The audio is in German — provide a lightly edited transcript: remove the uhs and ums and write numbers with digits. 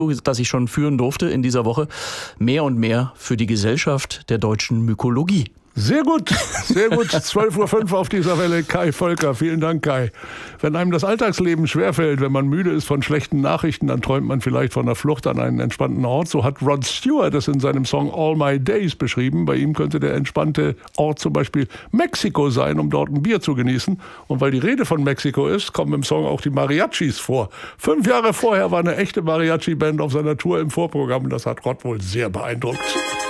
das ich schon führen durfte in dieser Woche, mehr und mehr für die Gesellschaft der deutschen Mykologie. Sehr gut, sehr gut. 12:05 Uhr auf dieser Welle. Kai Volker, vielen Dank, Kai. Wenn einem das Alltagsleben schwerfällt, wenn man müde ist von schlechten Nachrichten, dann träumt man vielleicht von einer Flucht an einen entspannten Ort. So hat Rod Stewart es in seinem Song All My Days beschrieben. Bei ihm könnte der entspannte Ort zum Beispiel Mexiko sein, um dort ein Bier zu genießen. Und weil die Rede von Mexiko ist, kommen im Song auch die Mariachis vor. 5 Jahre vorher war eine echte Mariachi-Band auf seiner Tour im Vorprogramm. Das hat Rod wohl sehr beeindruckt.